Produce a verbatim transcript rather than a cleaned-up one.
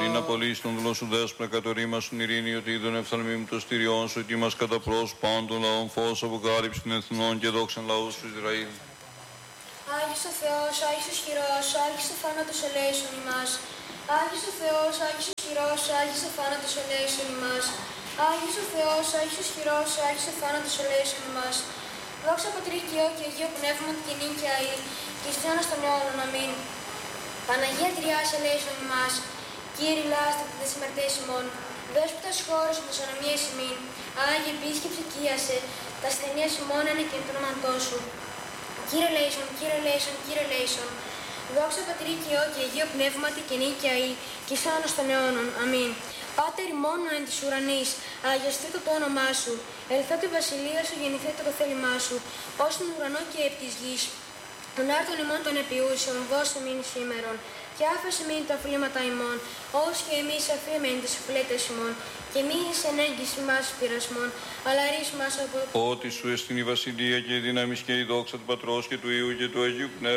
Νίνα πολύ στον δούλο σου δέσπρα κατορίμασον ειρήνη, ότι είδον εφθαλμίμ το στηριόν σου, ότι μας κατά πρόσωπον των λαών φως αποκάλυψη των εθνών και δόξαν λαού σου Ισραήλ. Άγιος ο Θεός, Άγιος ο ισχυρός, Άγιος ο θάνατος ελέησον ημάς. Άγιος ο Θεός, Άγιος ο ισχυρός, Άγιος ο θάνατος ελέησον ημάς. Άγιος ο Θεός, Άγιος ο ισχυρός, Άγιος ο θάνατος ελέησον ημάς. Δόξα Πατρί και Υιό και Αγίο Πνεύμα και νυν και αεί, και εις αιώνας των αιώνων. Αμήν. Παναγία Τριάς ελέησον ημάς. Κύριε λάστρε τες ημαρτές ημών. Δέσποτας χώρος και τας ανομίες ημίν. Άγιε επίσκεψε κίασε, τα ασθενείας ημών είναι και το όνομα σου. Κύριε Λέησον, Κύριε Λέησον, Κύριε Λέησον. Δόξα Πατρί και Υιό και Αγίο Πνεύματι και νυν και αεί, και εις αιώνας των αιώνων. Αμήν. Πάτερ ημών εν της ουρανής, αγιαστήτω το όνομά σου. Ελθέτω η βασιλεία σου, γεννηθέτω το θέλημά σου. Ως στον ουρανό και επί της γης. Τον άρτον ημών των επιούσεων, δώσε μην σήμερον. Και άφησε μην τα φλήματα ημών, ως και εμείς αφήμεν τις φλέτες ημών. Και μη εις ενέγγιση μας πειρασμών, αλλά ρίς μας από... Ότι σου εστιν η βασιλεία και η δύναμις και η δόξα του Πατρός και του Υιού και του Αγίου Πνεύματος.